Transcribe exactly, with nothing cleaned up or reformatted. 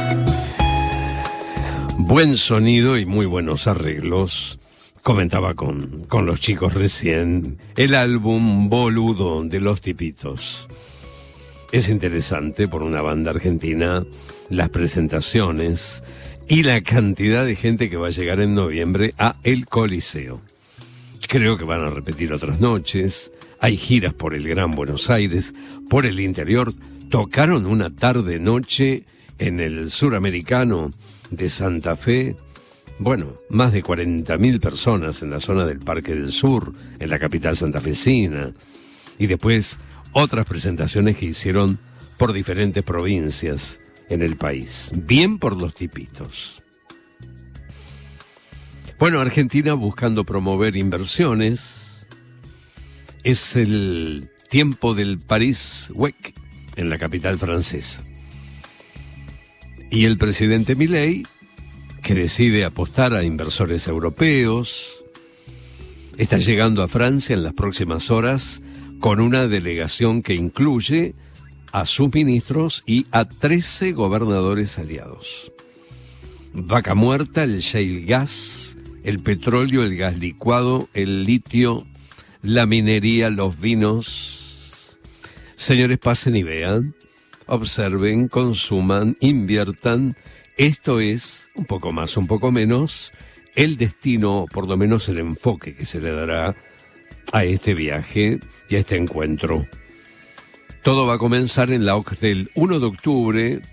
Buen sonido y muy buenos arreglos. Comentaba con, con los chicos recién el álbum Boludo de Los Tipitos. Es interesante por una banda argentina las presentaciones y la cantidad de gente que va a llegar en noviembre a El Coliseo. Creo que van a repetir otras noches. Hay giras por el Gran Buenos Aires, por el interior. Tocaron una tarde-noche en el Suramericano de Santa Fe. Bueno, más de cuarenta mil personas en la zona del Parque del Sur, en la capital santafesina. Y después otras presentaciones que hicieron por diferentes provincias en el país. Bien por Los Tipitos. Bueno, Argentina buscando promover inversiones. Es el tiempo del Paris Week en la capital francesa. Y el presidente Milei, que decide apostar a inversores europeos, está llegando a Francia en las próximas horas con una delegación que incluye a sus ministros y a trece gobernadores aliados. Vaca muerta, el shale gas, el petróleo, el gas licuado, el litio, la minería, los vinos. Señores, pasen y vean, observen, consuman, inviertan. Esto es, un poco más, un poco menos, el destino, por lo menos el enfoque que se le dará a este viaje y a este encuentro. Todo va a comenzar en la O C D E del uno de octubre,